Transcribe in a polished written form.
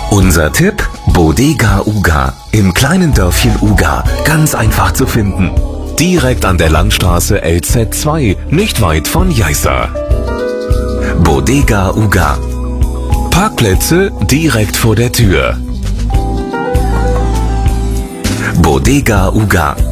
Unser Tipp: Bodega Uga im kleinen Dörfchen Uga, ganz einfach zu finden. Direkt an der Landstraße LZ2, nicht weit von Jeisser. Bodega Uga. Parkplätze direkt vor der Tür. Bodega Uga.